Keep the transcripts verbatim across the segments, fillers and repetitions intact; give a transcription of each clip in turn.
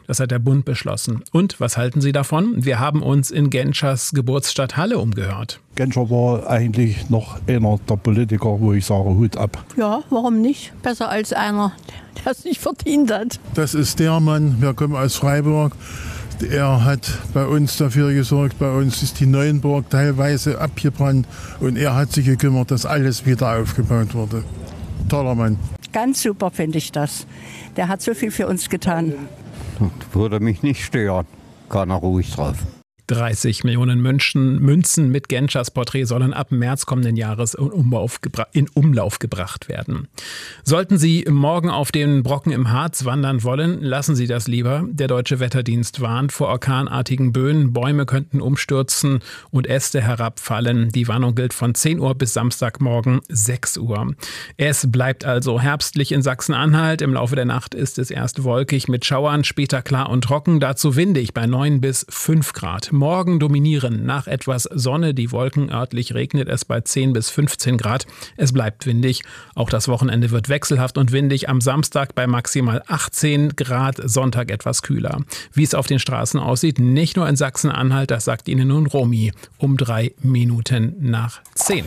Das hat der Bund beschlossen. Und was halten Sie davon? Wir haben uns in Genschers Geburtsstadt Halle umgehört. Genscher war eigentlich noch einer der Politiker, wo ich sage, Hut ab. Ja, warum nicht? Besser als einer, der es nicht verdient hat. Das ist der Mann, wir kommen aus Freiburg. Er hat bei uns dafür gesorgt, bei uns ist die Neuenburg teilweise abgebrannt und er hat sich gekümmert, dass alles wieder aufgebaut wurde. Toller Mann. Ganz super finde ich das. Der hat so viel für uns getan. Das würde mich nicht stören. Kann er ruhig drauf. dreißig Millionen München, Münzen mit Genschers Porträt sollen ab März kommenden Jahres in Umlauf, gebra- in Umlauf gebracht werden. Sollten Sie morgen auf den Brocken im Harz wandern wollen, lassen Sie das lieber. Der Deutsche Wetterdienst warnt vor orkanartigen Böen. Bäume könnten umstürzen und Äste herabfallen. Die Warnung gilt von zehn Uhr bis Samstagmorgen sechs Uhr. Es bleibt also herbstlich in Sachsen-Anhalt. Im Laufe der Nacht ist es erst wolkig mit Schauern, später klar und trocken. Dazu windig bei neun bis fünf Grad. Morgen dominieren nach etwas Sonne die Wolken. Örtlich regnet es bei zehn bis fünfzehn Grad. Es bleibt windig. Auch das Wochenende wird wechselhaft und windig. Am Samstag bei maximal achtzehn Grad, Sonntag etwas kühler. Wie es auf den Straßen aussieht, nicht nur in Sachsen-Anhalt, das sagt Ihnen nun Romy um drei Minuten nach zehn.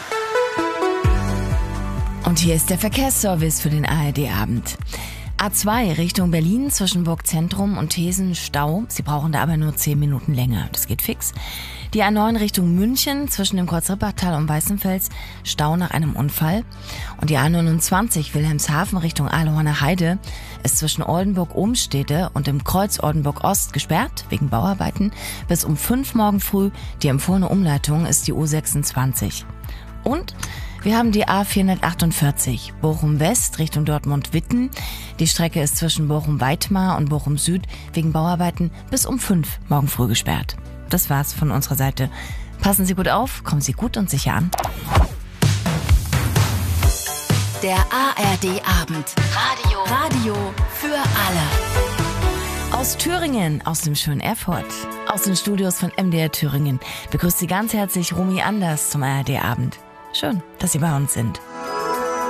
Und hier ist der Verkehrsservice für den A R D-Abend. A zwei Richtung Berlin zwischen Burgzentrum und Thesen Stau. Sie brauchen da aber nur zehn Minuten länger. Das geht fix. Die A neun Richtung München zwischen dem Kreuzrippertal und Weißenfels. Stau nach einem Unfall. Und die A neunundzwanzig Wilhelmshaven Richtung Ahlhorner Heide ist zwischen Oldenburg-Ohmstede und dem Kreuz Oldenburg-Ost gesperrt wegen Bauarbeiten. Bis um fünf morgen früh. Die empfohlene Umleitung ist die U sechsundzwanzig. Und wir haben die A vierhundertachtundvierzig, Bochum-West Richtung Dortmund-Witten. Die Strecke ist zwischen Bochum-Weitmar und Bochum-Süd wegen Bauarbeiten bis um fünf morgen früh gesperrt. Das war's von unserer Seite. Passen Sie gut auf, kommen Sie gut und sicher an. Der A R D-Abend. Radio. Radio für alle. Aus Thüringen, aus dem schönen Erfurt, aus den Studios von M D R Thüringen, begrüßt Sie ganz herzlich Romy Anders zum A R D-Abend. Schön, dass Sie bei uns sind.